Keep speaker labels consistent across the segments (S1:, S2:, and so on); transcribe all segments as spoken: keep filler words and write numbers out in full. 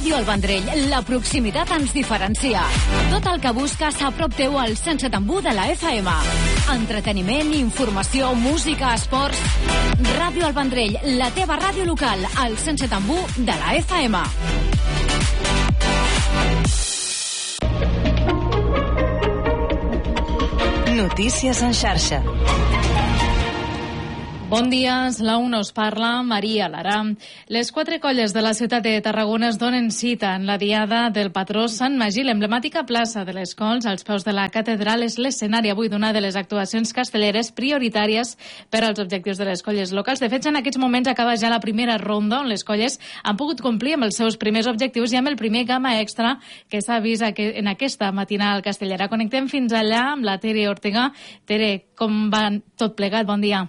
S1: Ràdio El Vendrell, la proximitat ens diferencia. Tot el que busques a prop teu al cent set coma u de la F M. Entreteniment, informació, música, esports... Ràdio El Vendrell, la teva ràdio local, al cent set coma u de la F M.
S2: Notícies en xarxa.
S3: Bon dia, la u us parla Maria Lara. Les quatre colles de la ciutat de Tarragona es donen cita en la diada del patró Sant Magí. L'emblemàtica plaça de les Cols, als peus de la catedral, és l'escenari avui d'una de les actuacions castelleres prioritàries per als objectius de les colles locals. De fet, en aquests moments acaba ja la primera ronda on les colles han pogut complir amb els seus primers objectius i amb el primer gamma extra que s'ha vist en aquesta matinal castellera. Connectem fins allà amb la Tere Ortega. Tere, com va tot plegat? Bon dia.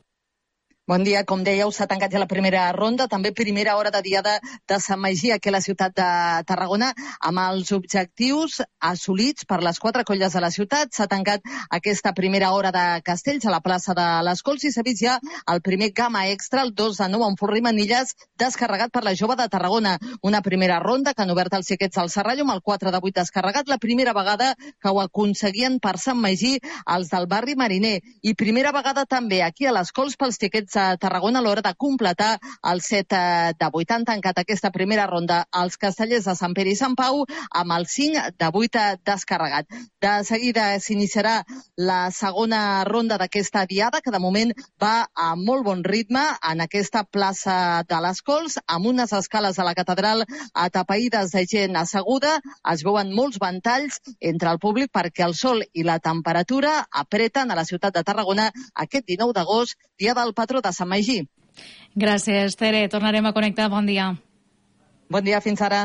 S4: Bon dia. Com dèieu, s'ha tancat ja la primera ronda, també primera hora de diada de Sant Magí aquí a la ciutat de Tarragona, amb els objectius assolits per les quatre colles de la ciutat. S'ha tancat aquesta primera hora de castells a la plaça de les Cols i s'ha vist ja el primer gamma extra, el dos de nou en Folrer Manilles, descarregat per la Jove de Tarragona. Una primera ronda que han obert els xiquets al Serrallo amb el quatre de vuit descarregat, la primera vegada que ho aconseguien per Sant Magí els del barri Mariner. I primera vegada també aquí a les Cols pels xiquets a Tarragona a l'hora de completar el set de vuit. Han tancat aquesta primera ronda els castellers de Sant Pere i Sant Pau amb el cinc de vuit descarregat. De seguida s'iniciarà la segona ronda d'aquesta diada, que de moment va a molt bon ritme en aquesta plaça de les Cols, amb unes escales de la catedral atapeïdes de gent asseguda. Es veuen molts ventalls entre el públic perquè el sol i la temperatura apreten a la ciutat de Tarragona aquest dinou d'agost, dia del patró de Sant Magí.
S3: Gràcies, Tere. Tornarem a connectar. Bon dia.
S4: Bon dia, fins ara.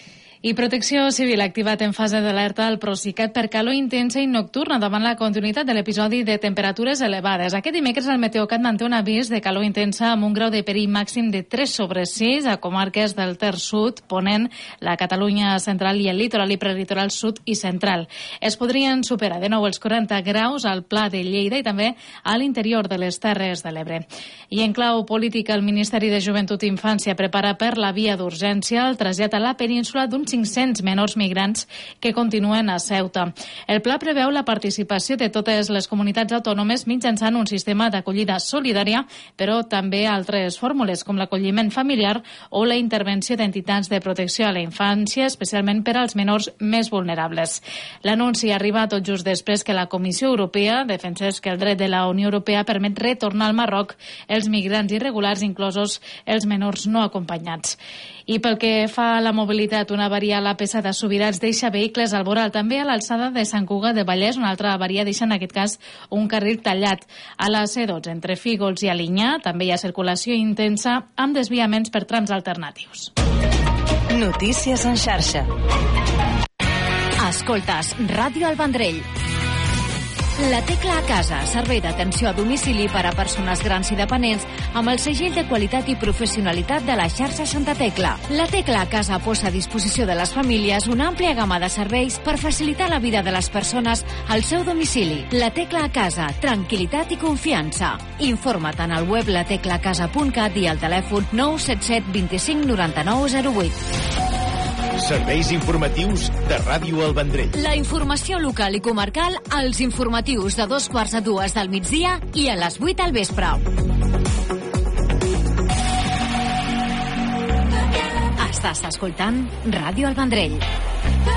S3: I Protecció Civil ha activat en fase d'alerta el Procicat per calor intensa i nocturna davant la continuïtat de l'episodi de temperatures elevades. Aquest dimecres el Meteocat manté un avís de calor intensa amb un grau de perill màxim de tres sobre sis a comarques del Ter Sud, Ponent, la Catalunya central i el litoral i prelitoral sud i central. Es podrien superar de nou els quaranta graus al Pla de Lleida i també a l'interior de les Terres de l'Ebre. I en clau política, el Ministeri de Joventut i Infància prepara per la via d'urgència el trasllat a la península d'uns cinc-cents menors migrants que continuen a Ceuta. El pla preveu la participació de totes les comunitats autònomes mitjançant un sistema d'acollida solidària, però també altres fórmules com l'acolliment familiar o la intervenció d'entitats de protecció a la infància, especialment per als menors més vulnerables. L'anunci arriba tot just després que la Comissió Europea defensés que el dret de la Unió Europea permet retornar al Marroc els migrants irregulars, inclosos els menors no acompanyats. I pel que fa a la mobilitat, una avaria a la P S de Subirats deixa vehicles al voral. També a l'alçada de Sant Cugat de Vallès, una altra avaria deixa en aquest cas un carril tallat. A la C dotze, entre Fígols i Alinyà, també hi ha circulació intensa amb desviaments per trams alternatius.
S2: Notícies en xarxa.
S1: Escoltes Ràdio El Vendrell. La Tecla a Casa, servei d'atenció a domicili per a persones grans i dependents amb el segell de qualitat i professionalitat de la xarxa Santa Tecla. La Tecla a Casa posa a disposició de les famílies una àmplia gamma de serveis per facilitar la vida de les persones al seu domicili. La Tecla a Casa, tranquil·litat i confiança. Informa't en el web la tecla casa punt cat i al telèfon nou set set dos cinc nou nou zero vuit.
S5: Serveis informatius de Ràdio El Vendrell.
S1: La informació local i comarcal als informatius de dos quarts a dues del migdia i a les vuit al vespre. Estàs escoltant Ràdio El Vendrell.